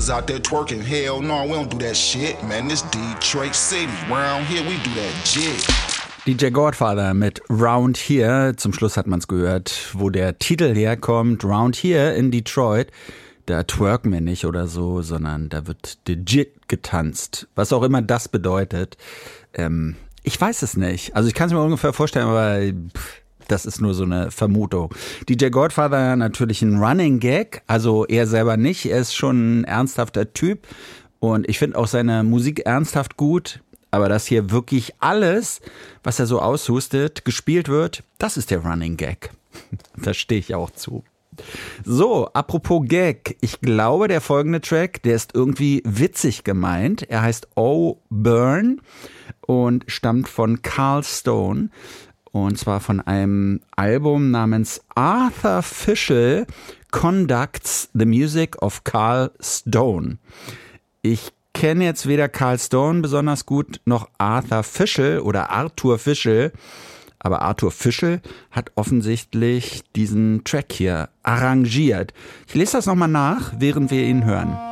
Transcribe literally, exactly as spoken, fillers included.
niggas out there twerking. Hell no, we don't do that shit, man. This Detroit City. Round here, we do that shit. D J Godfather mit Round Here. Zum Schluss hat man's gehört, wo der Titel herkommt. Round Here in Detroit. Da twerken wir nicht oder so, sondern da wird legit getanzt. Was auch immer das bedeutet. Ähm, ich weiß es nicht. Also ich kann es mir ungefähr vorstellen, aber pff, das ist nur so eine Vermutung. D J Godfather natürlich ein Running Gag. Also er selber nicht. Er ist schon ein ernsthafter Typ. Und ich finde auch seine Musik ernsthaft gut. Aber dass hier wirklich alles, was er so aushustet, gespielt wird, das ist der Running Gag. Da stehe ich auch zu. So, apropos Gag. Ich glaube, der folgende Track, der ist irgendwie witzig gemeint. Er heißt Oh Burn und stammt von Carl Stone. Und zwar von einem Album namens Arthur Fischel Conducts the Music of Carl Stone. Ich kenne jetzt weder Carl Stone besonders gut, noch Arthur Fischel oder Arthur Fischel. Aber Arthur Fischel hat offensichtlich diesen Track hier arrangiert. Ich lese das nochmal nach, während wir ihn hören.